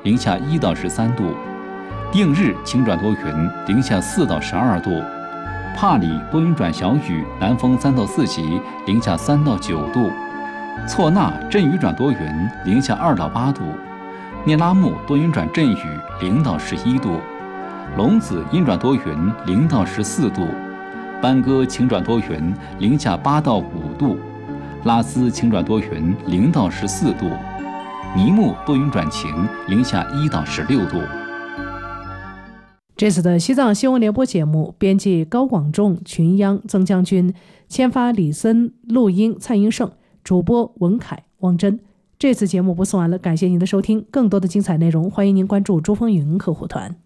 零下1到13度；定日晴转多云，零下4到12度；帕里多云转小雨，南风3到4级，零下3到9度；错纳阵雨转多云，零下2到8度；聂拉木多云转阵雨，0到11度；龙子阴转多云，0到14度；班戈晴转多云，零下8到5度；拉斯晴转多云，0到14度；尼木多云转晴，零下1到16度。 这次的西藏新闻联播节目，编辑高广仲、群央、曾将军，签发李森，录音蔡英胜，主播文凯、汪真。这次节目播送完了，感谢您的收听。更多的精彩内容，欢迎您关注珠峰云客户团。